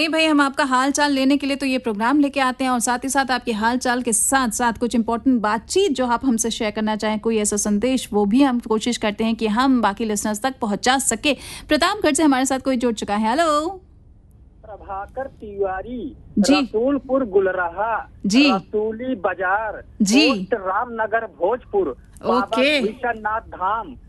नहीं भाई, हम आपका हाल चाल लेने के लिए तो ये प्रोग्राम लेके आते हैं और साथ ही साथ आपके हाल चाल के साथ साथ कुछ इंपॉर्टेंट बातचीत जो आप हमसे शेयर करना चाहें, कोई ऐसा संदेश, वो भी हम कोशिश करते हैं कि हम बाकी लिसनर्स तक पहुंचा सके। प्रतापगढ़ से हमारे साथ कोई जुड़ चुका है। हेलो प्रभाकर तिवारी जी, रसूलपुर गुलरहा जी, रसूली बाजार जी, पोस्ट रामनगर भोजपुर बाबा ओके, विश्वनाथ धाम